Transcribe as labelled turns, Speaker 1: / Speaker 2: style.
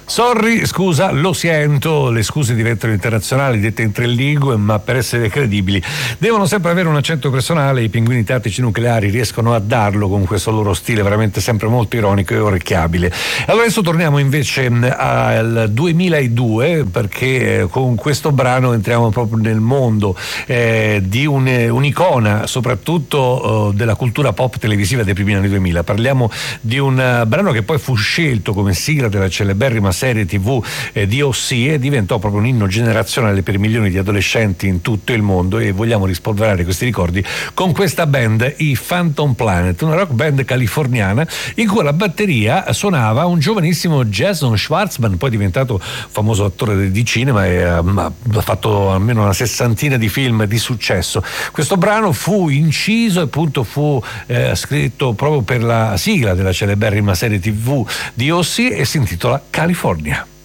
Speaker 1: Sorry, scusa, lo sento, le scuse diventano internazionali, dette in tre lingue, ma per essere credibili devono sempre avere un accento personale. I Pinguini Tattici Nucleari riescono a darlo con questo loro stile veramente sempre molto ironico e orecchiabile. Allora adesso torniamo invece al 2002, perché con questo brano entriamo proprio nel mondo di un'icona, soprattutto della cultura pop televisiva dei primi anni 2000. Parliamo di un brano che poi fu scelto come sigla della celeberrima serie TV di O.C. e diventò proprio un inno generazionale per milioni di adolescenti in tutto il mondo, e vogliamo rispolverare questi ricordi con questa band, i Phantom Planet, una rock band californiana in cui alla batteria suonava un giovanissimo Jason Schwartzman, poi diventato famoso attore di cinema e ha fatto almeno una sessantina di film di successo. Questo brano fu inciso e appunto fu scritto proprio per la sigla della celeberrima serie TV di O.C. e si intitola California.